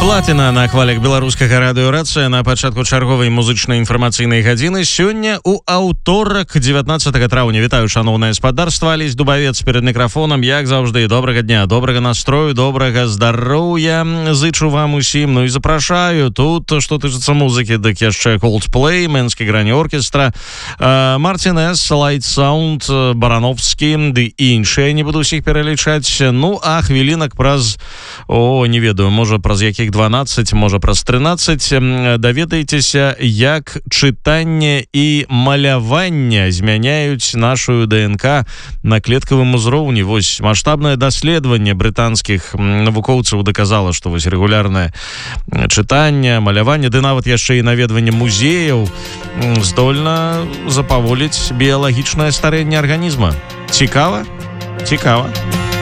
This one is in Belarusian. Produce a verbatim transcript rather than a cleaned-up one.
Платіна на хвалях беларускага радыёрацыя на пачатку чарговай музычнай інфармацыйнай гадзіны. Сёння у аўторак, дзевятнаццатага траўня. Вітаю, шаноўнае спадарства. Алесь Дубавец перед мікрафонам. Як заўжды, добрага дня, добрага настрою, добрага здароўя. Зычу вам усім, ну і запрашаю. Тут, што тычыцца музыкі, дык яшчэ Coldplay, Мэнскі грані оркестра, Мартин Эс, Light Sound, Барановскі, ды іншыя, не буду ўсіх пералічаць. Ну, а хвілінак праз, о, не ведаю, можа праз якіх дванаццаць, можа праз трынаццаць, даведаецеся, як чытанне і маляванне змяняюць нашу ДНК на клеткавым узроўні. Вось маштабнае даследаванне брытанскіх навукоўцаў даказала, што вось рэгулярнае чытанне, маляванне, ды нават яшчэ і наведванне музеяў здольна запаволіць біялагічнае старэнне арганізма. Цікава? Цікава.